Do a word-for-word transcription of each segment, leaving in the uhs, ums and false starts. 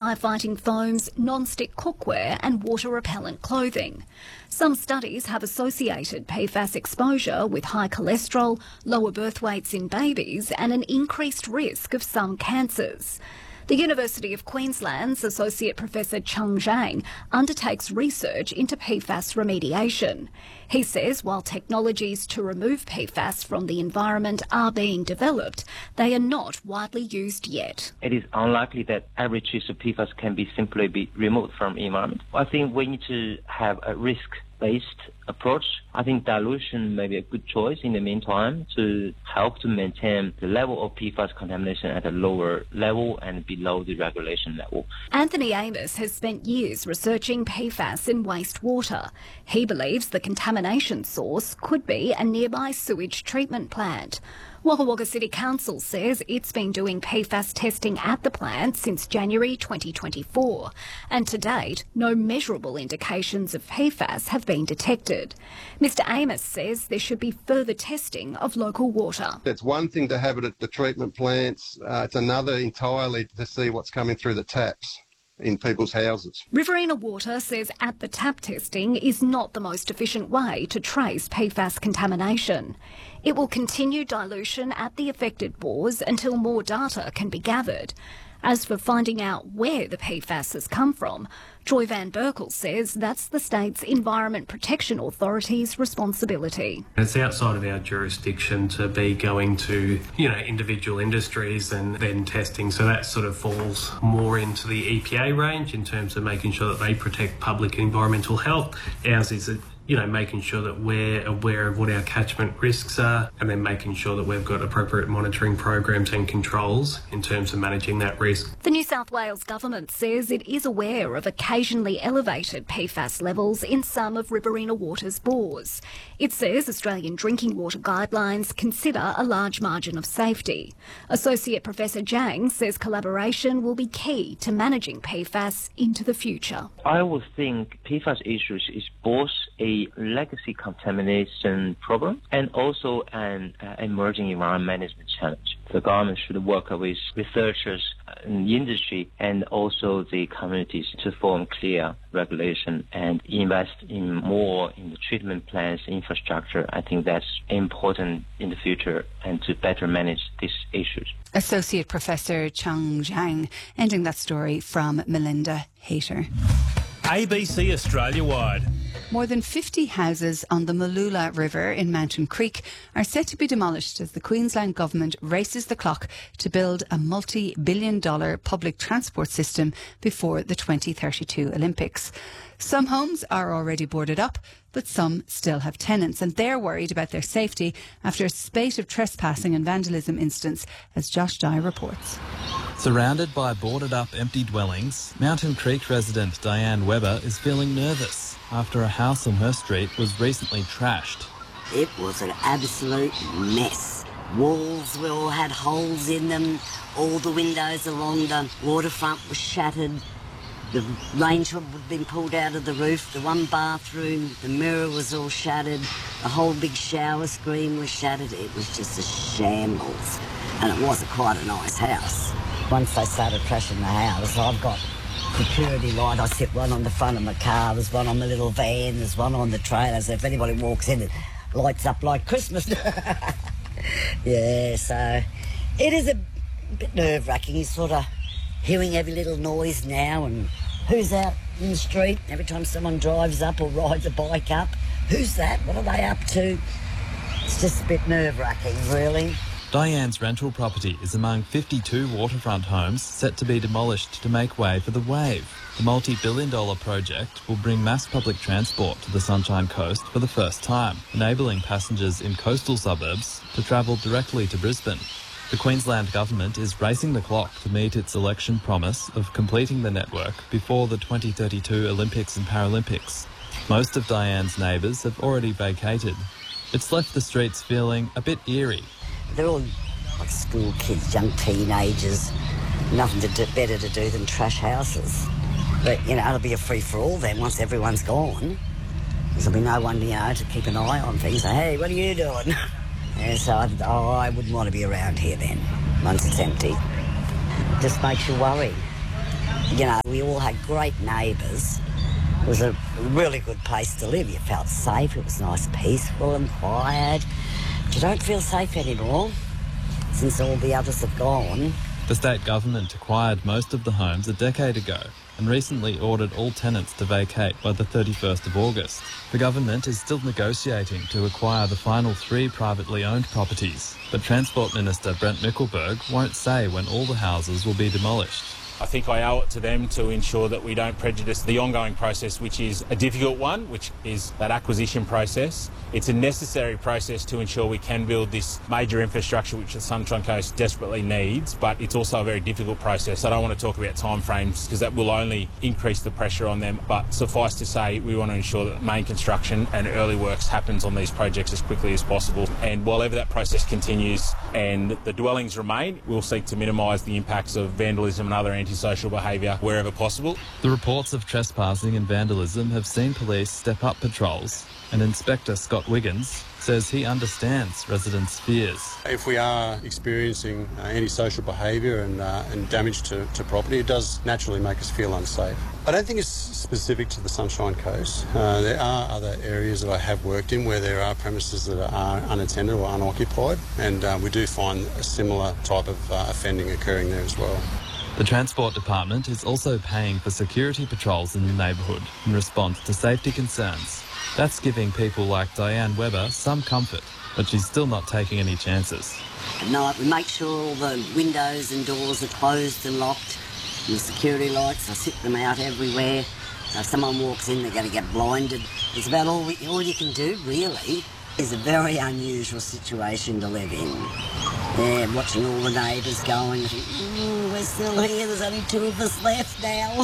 fire-fighting foams, non-stick cookware and water-repellent clothing. Some studies have associated P FAS exposure with high cholesterol, lower birth weights in babies and an increased risk of some cancers. The University of Queensland's Associate Professor Chung Zhang undertakes research into P FAS remediation. He says while technologies to remove P FAS from the environment are being developed, they are not widely used yet. It is unlikely that every trace of P FAS can be simply be removed from the environment. I think we need to have a risk-based approach. I think dilution may be a good choice in the meantime to help to maintain the level of P FAS contamination at a lower level and below the regulation level. Anthony Amos has spent years researching P FAS in wastewater. He believes the contamination source could be a nearby sewage treatment plant. Wagga Wagga City Council says it's been doing P FAS testing at the plant since January twenty twenty-four, and to date, no measurable indications of P FAS have been detected. Mister Amos says there should be further testing of local water. It's one thing to have it at the treatment plants, uh, it's another entirely to see what's coming through the taps in people's houses. Riverina Water says at the tap testing is not the most efficient way to trace P FAS contamination. It will continue dilution at the affected bores until more data can be gathered. As for finding out where the P FAS has come from, Joy Van Berkel says that's the state's Environment Protection Authority's responsibility. It's outside of our jurisdiction to be going to, you know, individual industries and then testing, so that sort of falls more into the E P A range in terms of making sure that they protect public and environmental health. Ours is a you know, making sure that we're aware of what our catchment risks are and then making sure that we've got appropriate monitoring programs and controls in terms of managing that risk. The New South Wales Government says it is aware of occasionally elevated P FAS levels in some of Riverina Water's bores. It says Australian drinking water guidelines consider a large margin of safety. Associate Professor Zhang says collaboration will be key to managing P FAS into the future. I would think P FAS issues is both a legacy contamination problem and also an uh, emerging environment management challenge. The government should work with researchers in the industry and also the communities to form clear regulation and invest in more in the treatment plants infrastructure. I think that's important in the future and to better manage these issues. Associate Professor Chung Zhang, ending that story from Melinda Hayter. A B C Australia-wide. More than fifty houses on the Mooloolah River in Mountain Creek are set to be demolished as the Queensland Government races the clock to build a multi-billion dollar public transport system before the twenty thirty-two Olympics. Some homes are already boarded up, but some still have tenants, and they're worried about their safety after a spate of trespassing and vandalism incidents, as Josh Dye reports. Surrounded by boarded-up empty dwellings, Mountain Creek resident Diane Webber is feeling nervous after a house on her street was recently trashed. It was an absolute mess. Walls were all had holes in them, all the windows along the waterfront were shattered. The range hood had been pulled out of the roof, the one bathroom, the mirror was all shattered, the whole big shower screen was shattered. It was just a shambles, and it wasn't quite a nice house. Once they started trashing the house, I've got security light. I sit one on the front of my car, there's one on my little van, there's one on the trailer, so if anybody walks in, it lights up like Christmas. Yeah, so it is a bit nerve-wracking. You're sort of hearing every little noise now, and who's out in the street every time someone drives up or rides a bike up. Who's that? What are they up to? It's just a bit nerve-wracking, really. Diane's rental property is among fifty-two waterfront homes set to be demolished to make way for the Wave. The multi-billion dollar project will bring mass public transport to the Sunshine Coast for the first time, enabling passengers in coastal suburbs to travel directly to Brisbane. The Queensland Government is racing the clock to meet its election promise of completing the network before the twenty thirty-two Olympics and Paralympics. Most of Diane's neighbours have already vacated. It's left the streets feeling a bit eerie. They're all like school kids, young teenagers, nothing to do, better to do than trash houses. But, you know, it'll be a free-for-all then once everyone's gone. There'll be no one, you know, to keep an eye on things. Say, hey, what are you doing? Yeah, so I, oh, I wouldn't want to be around here then, once it's empty. Just makes you worry. You know, we all had great neighbours. It was a really good place to live. You felt safe. It was nice, peaceful and quiet. But you don't feel safe anymore since all the others have gone. The state government acquired most of the homes a decade ago and recently ordered all tenants to vacate by the thirty-first of August. The government is still negotiating to acquire the final three privately owned properties, but Transport Minister Brent Mickelberg won't say when all the houses will be demolished. I think I owe it to them to ensure that we don't prejudice the ongoing process, which is a difficult one, which is that acquisition process. It's a necessary process to ensure we can build this major infrastructure which the Sunshine Coast desperately needs, but it's also a very difficult process. I don't want to talk about timeframes because that will only increase the pressure on them, but suffice to say we want to ensure that main construction and early works happens on these projects as quickly as possible. And while that process continues and the dwellings remain, we'll seek to minimise the impacts of vandalism and other antisocial behaviour wherever possible. The reports of trespassing and vandalism have seen police step up patrols, and Inspector Scott Wiggins says he understands residents' fears. If we are experiencing uh, antisocial behaviour and, uh, and damage to, to property, it does naturally make us feel unsafe. I don't think it's specific to the Sunshine Coast. Uh, there are other areas that I have worked in where there are premises that are unattended or unoccupied, and uh, we do find a similar type of uh, offending occurring there as well. The Transport Department is also paying for security patrols in the neighbourhood in response to safety concerns. That's giving people like Diane Webber some comfort, but she's still not taking any chances. At night we make sure all the windows and doors are closed and locked, and the security lights, I sit them out everywhere. So if someone walks in, they're going to get blinded. It's about all, we, all you can do, really. It's a very unusual situation to live in. Yeah, watching all the neighbours going, mm, we're still here, there's only two of us left now.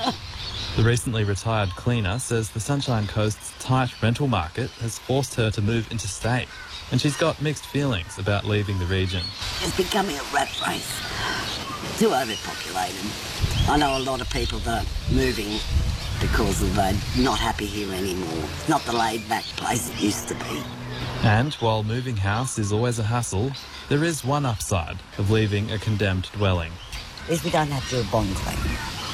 The recently retired cleaner says the Sunshine Coast's tight rental market has forced her to move interstate, and she's got mixed feelings about leaving the region. It's becoming a rat race. Too overpopulated. I know a lot of people that are moving because of they're not happy here anymore. It's not the laid-back place it used to be. And while moving house is always a hassle, there is one upside of leaving a condemned dwelling. Is we don't have to do a bond claim.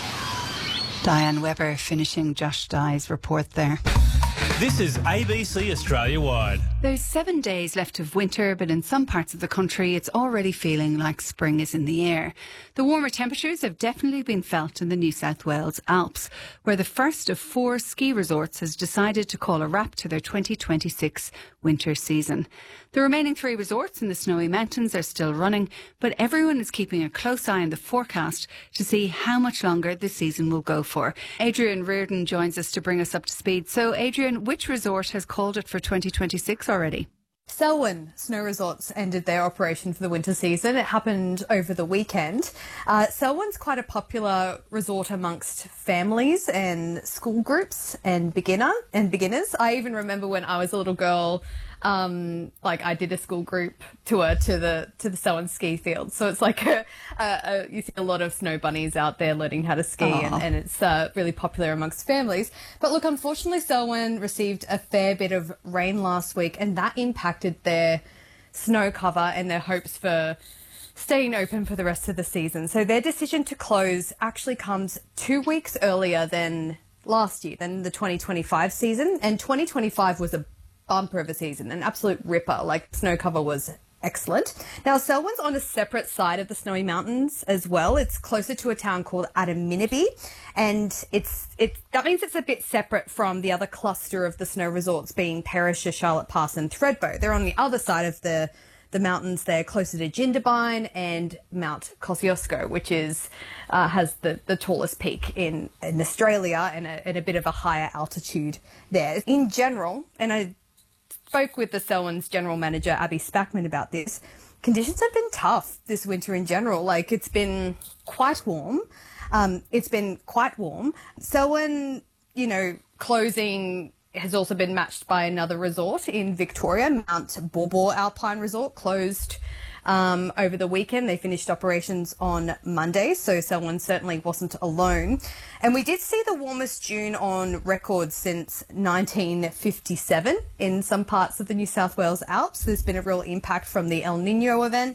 Diane Webber finishing Josh Dye's report there. This is A B C Australia Wide. There's seven days left of winter, but in some parts of the country it's already feeling like spring is in the air. The warmer temperatures have definitely been felt in the New South Wales Alps, where the first of four ski resorts has decided to call a wrap to their twenty twenty-six winter season. The remaining three resorts in the Snowy Mountains are still running, but everyone is keeping a close eye on the forecast to see how much longer the season will go for. Adrian Reardon joins us to bring us up to speed. So, Adrian, which resort has called it for twenty twenty-six already? Selwyn Snow Resorts ended their operation for the winter season. It happened over the weekend. Uh, Selwyn's quite a popular resort amongst families and school groups and beginner and beginners. I even remember when I was a little girl, um, like I did a school group tour to the to the Selwyn ski field. So it's like a, a, a, you see a lot of snow bunnies out there learning how to ski, and, and it's uh, really popular amongst families. But look, unfortunately, Selwyn received a fair bit of rain last week, and that impacted their snow cover and their hopes for staying open for the rest of the season. So their decision to close actually comes two weeks earlier than last year, than the twenty twenty-five season. And twenty twenty-five was a bumper of a season, an absolute ripper. Like, snow cover was excellent. Now, Selwyn's on a separate side of the Snowy Mountains as well. It's closer to a town called Adaminaby, and it's it that means it's a bit separate from the other cluster of the snow resorts being Perisher, Charlotte Pass and Thredbo. They're on the other side of the the mountains. They're closer to Jindabyne and Mount Kosciuszko, which is uh, has the, the tallest peak in, in Australia, and a, and a bit of a higher altitude there. In general, and I spoke with the Selwyn's general manager, Abby Spackman, about this. Conditions have been tough this winter in general. Like, it's been quite warm. Um, it's been quite warm. Selwyn, you know, closing has also been matched by another resort in Victoria, Mount Borbor Alpine Resort, closed um, over the weekend. They finished operations on Monday, so Selwyn certainly wasn't alone. And we did see the warmest June on record since nineteen fifty-seven in some parts of the New South Wales Alps. There's been a real impact from the El Nino event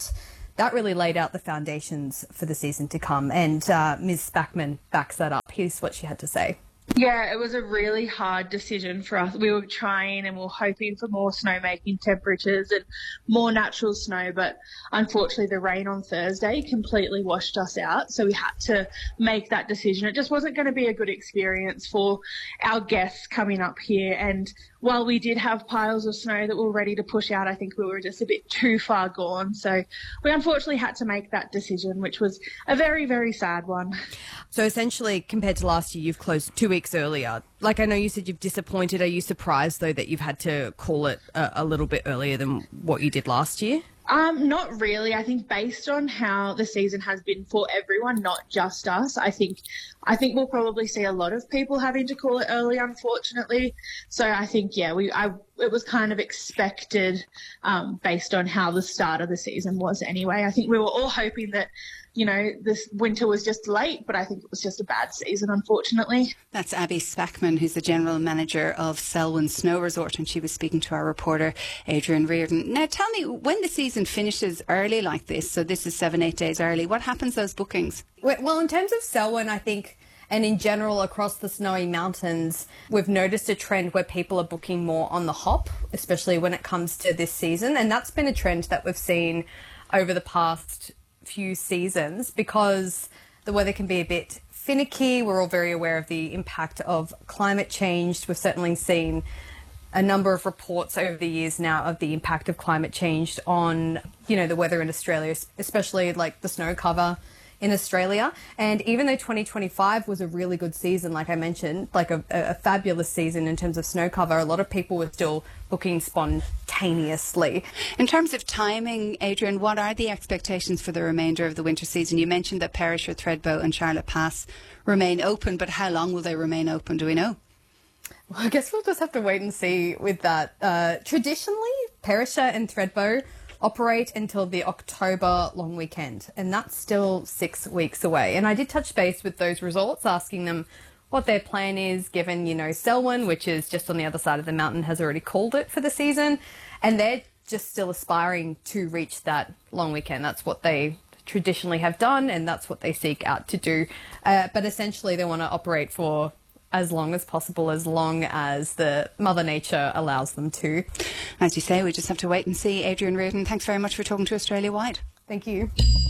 that really laid out the foundations for the season to come. And uh, Miz Spackman backs that up. Here's what she had to say. Yeah, it was a really hard decision for us. We were trying and we were hoping for more snowmaking temperatures and more natural snow, but unfortunately the rain on Thursday completely washed us out, so we had to make that decision. It just wasn't going to be a good experience for our guests coming up here, and while we did have piles of snow that were ready to push out, I think we were just a bit too far gone. So we unfortunately had to make that decision, which was a very, very sad one. So essentially, compared to last year, you've closed two weeks earlier. Like, I know you said you've disappointed. Are you surprised, though, that you've had to call it a, a little bit earlier than what you did last year? Um, not really. I think based on how the season has been for everyone, not just us, I think I think we'll probably see a lot of people having to call it early, unfortunately. So I think, yeah, we I it was kind of expected um, based on how the start of the season was anyway. I think we were all hoping that, you know, this winter was just late, but I think it was just a bad season, unfortunately. That's Abby Spackman, who's the General Manager of Selwyn Snow Resort, and she was speaking to our reporter, Adrian Reardon. Now, tell me, when the season finishes early like this, so this is seven, eight days early, what happens to those bookings? Well, in terms of Selwyn, I think, and in general across the Snowy Mountains, we've noticed a trend where people are booking more on the hop, especially when it comes to this season. And that's been a trend that we've seen over the past few seasons because the weather can be a bit finicky. We're all very aware of the impact of climate change. We've certainly seen a number of reports over the years now of the impact of climate change on, you know, the weather in Australia, especially like the snow cover in Australia. And even though twenty twenty-five was a really good season, like I mentioned, like a, a fabulous season in terms of snow cover, a lot of people were still booking spontaneously. In terms of timing, Adrian, what are the expectations for the remainder of the winter season? You mentioned that Perisher, Thredbo and Charlotte Pass remain open, but how long will they remain open? Do we know? Well, I guess we'll just have to wait and see with that. Uh, traditionally, Perisher and Thredbo operate until the October long weekend, and that's still six weeks away. And I did touch base with those resorts, asking them what their plan is, given, you know, Selwyn, which is just on the other side of the mountain, has already called it for the season, and they're just still aspiring to reach that long weekend. That's what they traditionally have done, and that's what they seek out to do. Uh, but essentially, they want to operate for as long as possible, as long as the Mother Nature allows them to. As you say, we just have to wait and see. Adrian Reardon, thanks very much for talking to Australia Wide. Thank you.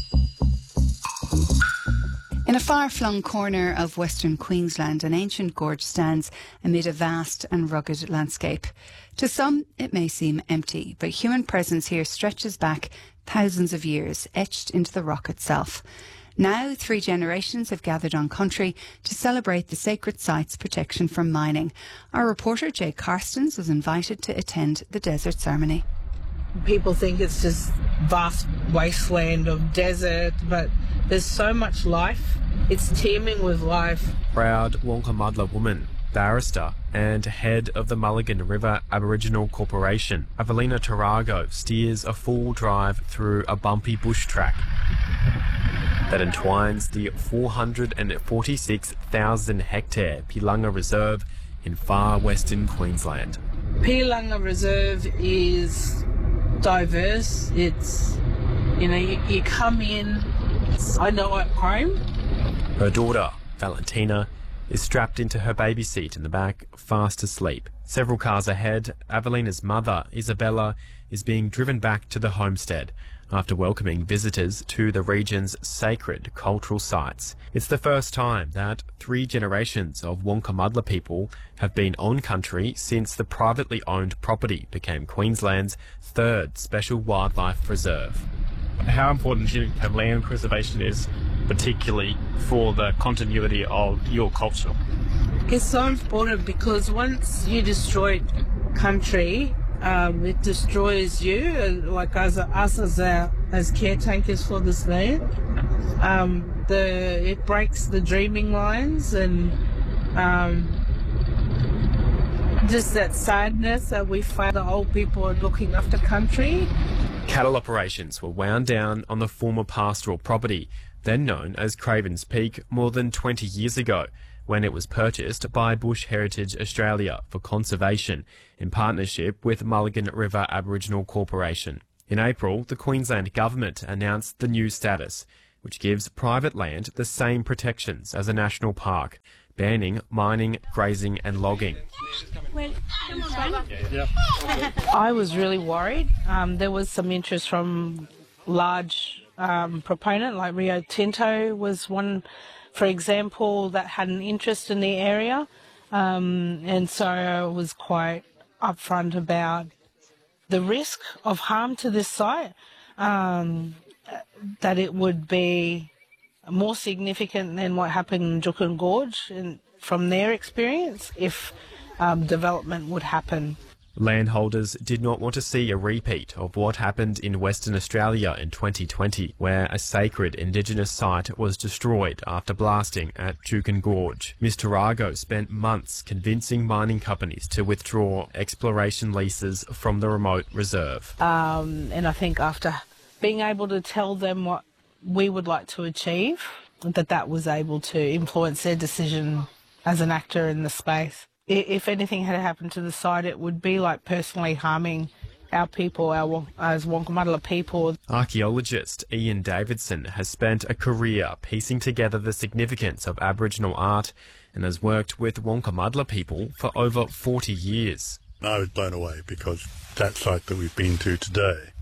In a far-flung corner of Western Queensland, an ancient gorge stands amid a vast and rugged landscape. To some, it may seem empty, but human presence here stretches back thousands of years, etched into the rock itself. Now, three generations have gathered on country to celebrate the sacred site's protection from mining. Our reporter, Jay Carstens, was invited to attend the desert ceremony. People think it's just vast wasteland of desert, but there's so much life. It's teeming with life. Proud Wankamudla woman, barrister and head of the Mulligan River Aboriginal Corporation, Evelina Tarago steers a full drive through a bumpy bush track that entwines the four hundred forty-six thousand hectare Pilanga Reserve in far western Queensland. Pilanga Reserve is diverse. It's, you know, you, you come in, I know at home. Her daughter, Valentina, is strapped into her baby seat in the back, fast asleep. Several cars ahead, Evelina's mother, Isabella, is being driven back to the homestead after welcoming visitors to the region's sacred cultural sites. It's the first time that three generations of Wankamudla people have been on country since the privately owned property became Queensland's third special wildlife reserve. How important do you think land preservation is, particularly for the continuity of your culture? It's so important because once you destroy country, Um, it destroys you, like as us as our, as caretakers for this land. Um, the it breaks the dreaming lines and um, just that sadness that we find the old people are looking after country. Cattle operations were wound down on the former pastoral property, then known as Cravens Peak, more than twenty years ago, when it was purchased by Bush Heritage Australia for conservation in partnership with Mulligan River Aboriginal Corporation. In April, the Queensland Government announced the new status, which gives private land the same protections as a national park, banning mining, grazing and logging. I was really worried. Um, there was some interest from large um, proponent like Rio Tinto was one, for example, that had an interest in the area, um, and so I was quite upfront about the risk of harm to this site, um, that it would be more significant than what happened in Juukan Gorge and from their experience if um, development would happen. Landholders did not want to see a repeat of what happened in Western Australia in twenty twenty, where a sacred Indigenous site was destroyed after blasting at Juukan Gorge. Miz Tarago spent months convincing mining companies to withdraw exploration leases from the remote reserve. Um, and I think after being able to tell them what we would like to achieve, that that was able to influence their decision as an actor in the space. If anything had happened to the site, it would be like personally harming our people, our as Wonkamadla people. Archaeologist Ian Davidson has spent a career piecing together the significance of Aboriginal art and has worked with Wonkamadla people for over forty years. I was blown away because that site that we've been to today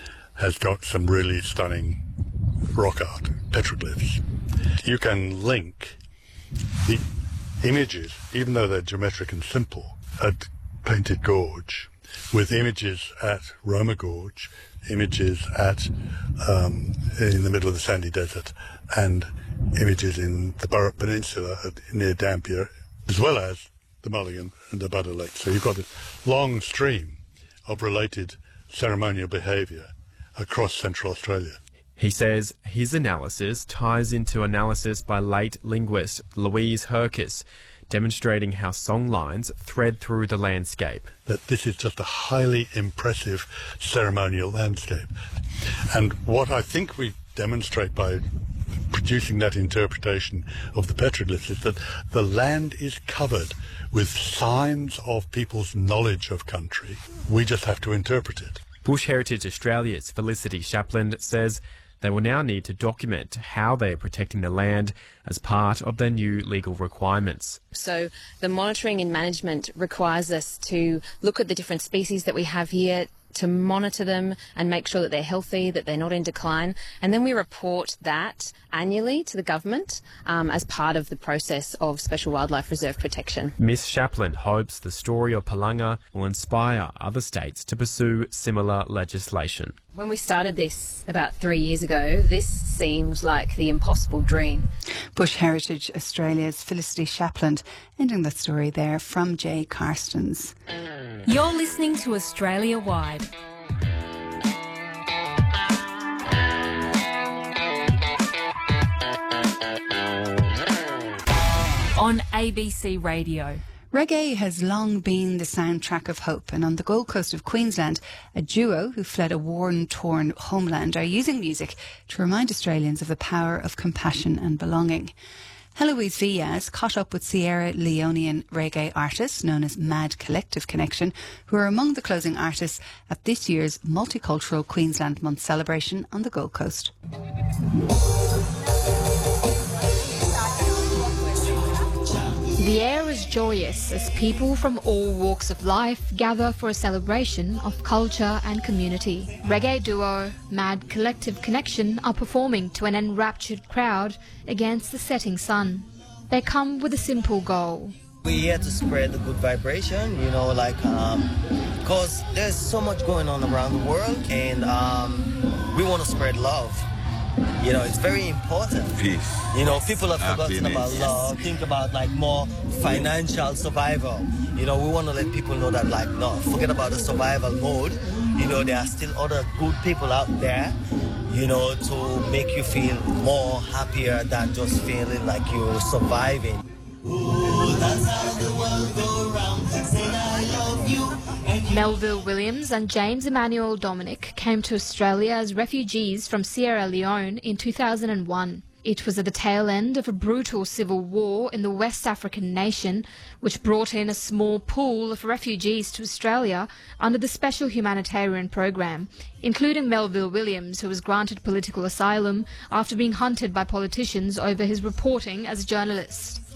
has got some really stunning rock art, petroglyphs. You can link the images, even though they're geometric and simple, at Painted Gorge, with images at Roma Gorge, images at um, in the middle of the Sandy Desert, and images in the Burrup Peninsula at, near Dampier, as well as the Mulligan and the Butter Lake. So you've got a long stream of related ceremonial behaviour across Central Australia. He says his analysis ties into analysis by late linguist Louise Herkes, demonstrating how songlines thread through the landscape. That this is just a highly impressive ceremonial landscape. And what I think we demonstrate by producing that interpretation of the petroglyphs is that the land is covered with signs of people's knowledge of country. We just have to interpret it. Bush Heritage Australia's Felicity Shapland says they will now need to document how they are protecting the land as part of their new legal requirements. So the monitoring and management requires us to look at the different species that we have here, to monitor them and make sure that they're healthy, that they're not in decline. And then we report that annually to the government um, as part of the process of Special Wildlife Reserve protection. Miss Shapland hopes the story of Palanga will inspire other states to pursue similar legislation. When we started this about three years ago, this seemed like the impossible dream. Bush Heritage Australia's Felicity Shapland ending the story there from Jay Carstens. You're listening to Australia Wide. On A B C Radio. Reggae has long been the soundtrack of hope, and on the Gold Coast of Queensland, a duo who fled a war-torn homeland are using music to remind Australians of the power of compassion and belonging. Heloise Villas caught up with Sierra Leonean reggae artists known as Mad Collective Connection, who are among the closing artists at this year's Multicultural Queensland Month celebration on the Gold Coast. The air is joyous as people from all walks of life gather for a celebration of culture and community. Reggae duo Mad Collective Connection are performing to an enraptured crowd against the setting sun. They come with a simple goal. We're here to spread the good vibration, you know, like, um, because there's so much going on around the world, and um, we want to spread love. You know, it's very important. Peace. You know, people have forgotten Happiness. about love, think about like more financial survival. You know, we want to let people know that like, no, forget about the survival mode. You know, there are still other good people out there, you know, to make you feel more happier than just feeling like you're surviving. Ooh, that's how the world go round. Say I love you. Melville Williams and James Emmanuel Dominic came to Australia as refugees from Sierra Leone in two thousand one. It was at the tail end of a brutal civil war in the West African nation, which brought in a small pool of refugees to Australia under the Special Humanitarian Program, including Melville Williams, who was granted political asylum after being hunted by politicians over his reporting as a journalist.